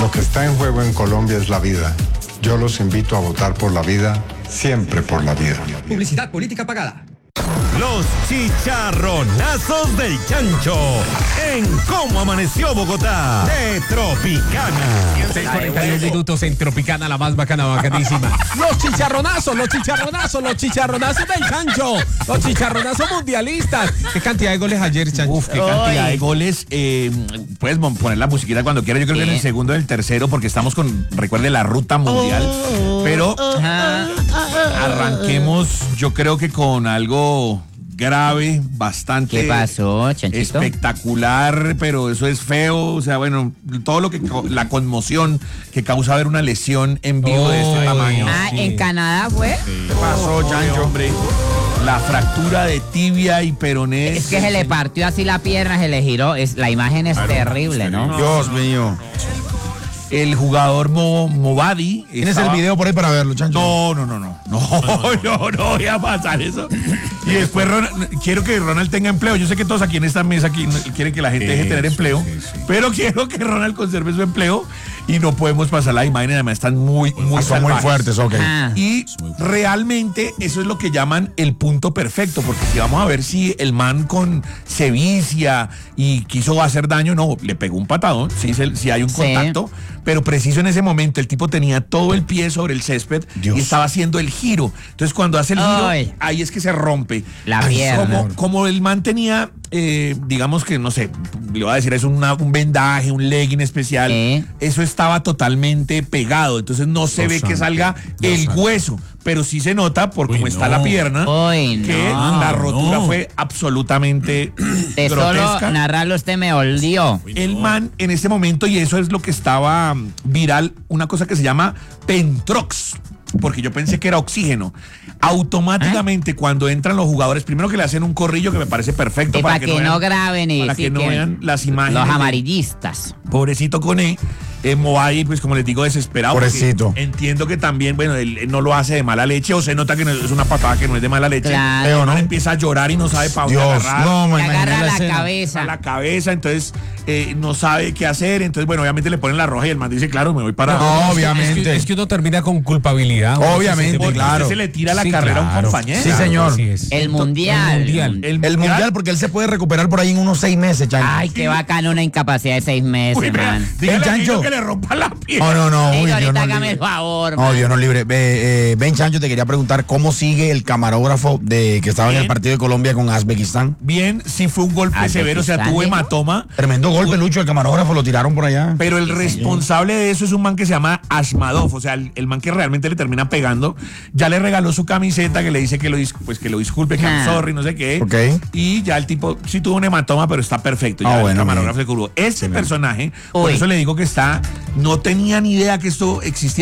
Lo que está en juego en Colombia es la vida. Yo los invito a votar por la vida, siempre por la vida. Publicidad política pagada. Los chicharronazos del chancho en Cómo Amaneció Bogotá de Tropicana. 6:42 minutos en Tropicana, la más bacana, bacanísima. Los chicharronazos del chancho. Los chicharronazos mundialistas. ¿Qué cantidad de goles ayer, chancho? Uf, qué cantidad de goles. Puedes poner la musiquita cuando quieras. Yo creo que en el segundo o el tercero, porque estamos con, recuerde, la ruta mundial. Pero arranquemos, yo creo que con algo grave, bastante. ¿Qué pasó, chanchito? Espectacular, pero eso es feo. O sea, bueno, todo lo que la conmoción que causa ver una lesión en vivo de este tamaño. Sí. ¿En Canadá fue? ¿Qué pasó, chancho, hombre? La fractura de tibia y peroné. Es que se le partió así la pierna, se le giró. La imagen es terrible, ¿no? Dios mío. El jugador Movadi. ¿Tienes el video por ahí para verlo, chancho? No voy a pasar eso. Y después quiero que Ronald tenga empleo. Yo sé que todos aquí en esta mesa quieren que la gente deje de tener empleo, pero quiero que Ronald conserve su empleo y no podemos pasar la imagen. Además están muy son muy fuertes, ok. Y realmente eso es lo que llaman el punto perfecto, porque si vamos a ver si el man con sevicia y quiso hacer daño, no, le pegó un patadón, si hay un contacto, pero preciso en ese momento el tipo tenía todo el pie sobre el césped y estaba haciendo el giro. Entonces cuando hace el giro, ahí es que se rompe la pierna. Como el man tenía, digamos que, no sé, le voy a decir, es un vendaje, un legging especial, eso estaba totalmente pegado, entonces no se ve que salga el hueso, pero sí se nota por cómo está la pierna, que la rotura fue absolutamente de grotesca. Solo narrarlo usted me olió. El man en ese momento, y eso es lo que estaba viral, una cosa que se llama Pentrox, porque yo pensé que era oxígeno. Automáticamente cuando entran los jugadores, primero que le hacen un corrillo que me parece perfecto para que no graben y para que no vean las imágenes. Los amarillistas. Pobrecito Cone. Movadi, pues como les digo, desesperado. Pobrecito. Entiendo que también, bueno, él no lo hace de mala leche, o se nota que es una patada que no es de mala leche. Claro. ¿No? Empieza a llorar y no sabe para dónde agarrar. Me agarra la cabeza. Entonces no sabe qué hacer. Entonces, bueno, obviamente le ponen la roja y el man dice, claro, me voy para. No, obviamente. Es que uno termina con culpabilidad. Obviamente, claro. Se le tira la carrera a un compañero. Sí, señor. El mundial. El mundial, porque él se puede recuperar por ahí en unos 6 meses, chancho. Ay, qué bacano una incapacidad de 6 meses, man. Dígale chancho que le rompa la piel. No. Uy, ahorita hágame el favor. No, Dios nos libre. Ben Chancho, te quería preguntar cómo sigue el camarógrafo que estaba en el partido de Colombia con Uzbekistán. Bien, sí fue un golpe severo, o sea, tuvo hematoma. Tremendo golpe, Lucho, el camarógrafo lo tiraron por allá. Pero el responsable de eso es un man que se llama Ashmadov, o sea, el man que realmente le termina pegando. Ya le regaló su camiseta que le dice que lo disculpe, que I'm sorry, no sé qué. Okay. Y ya el tipo sí tuvo un hematoma, pero está perfecto. Ya el camarógrafo se curó. Este personaje, por eso le digo que no tenía ni idea que esto existía.